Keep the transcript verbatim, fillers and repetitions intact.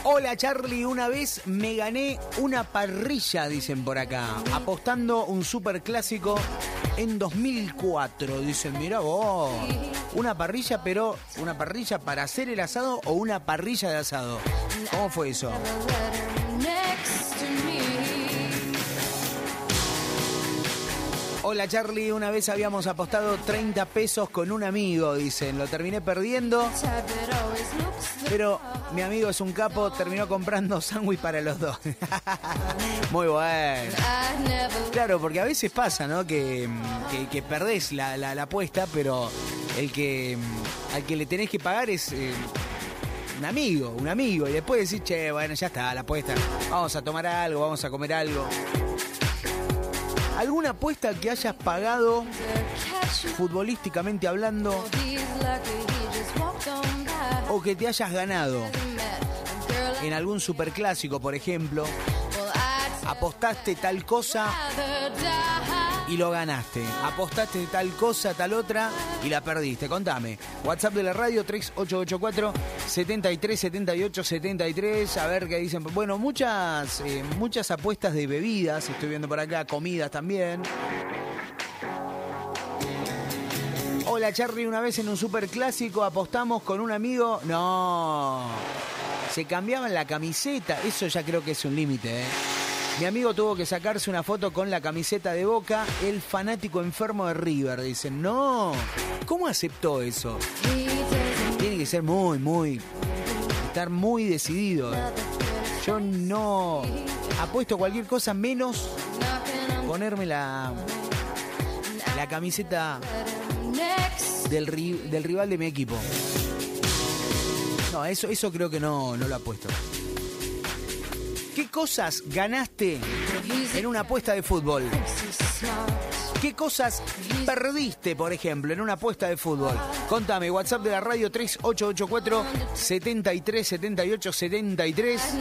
Hola Charlie, una vez me gané una parrilla, dicen por acá, apostando un superclásico en dos mil cuatro. Dicen, mira vos, una parrilla, pero una parrilla para hacer el asado o una parrilla de asado. ¿Cómo fue eso? Hola Charlie, una vez habíamos apostado treinta pesos con un amigo, dicen. Lo terminé perdiendo, pero mi amigo es un capo, terminó comprando sándwich para los dos. Muy bueno. Claro, porque a veces pasa, ¿no? Que, que, que perdés la, la, la apuesta, pero el que al que le tenés que pagar es eh, un amigo, un amigo. Y después decís, che, bueno, ya está, la apuesta. Vamos a tomar algo, vamos a comer algo. ¿Alguna apuesta que hayas pagado futbolísticamente hablando o que te hayas ganado en algún superclásico, por ejemplo? Apostaste tal cosa y lo ganaste. Apostaste tal cosa, tal otra y la perdiste. Contame. WhatsApp de la radio tres ocho ocho cuatro, setenta y tres, setenta y ocho, setenta y tres. A ver qué dicen. Bueno, muchas, eh, muchas apuestas de bebidas. Estoy viendo por acá. Comidas también. Hola Charlie, una vez en un superclásico apostamos con un amigo. No. Se cambiaban la camiseta. Eso ya creo que es un límite, ¿eh? Mi amigo tuvo que sacarse una foto con la camiseta de Boca, el fanático enfermo de River. Dicen, no, ¿cómo aceptó eso? Tiene que ser muy, muy, estar muy decidido. Yo no apuesto cualquier cosa menos ponerme la, la camiseta del, del rival de mi equipo. No, eso, eso creo que no, no lo apuesto. ¿Qué cosas ganaste en una apuesta de fútbol? ¿Qué cosas perdiste, por ejemplo, en una apuesta de fútbol? Contame, WhatsApp de la radio tres ocho ocho cuatro, setenta y tres, setenta y ocho, setenta y tres.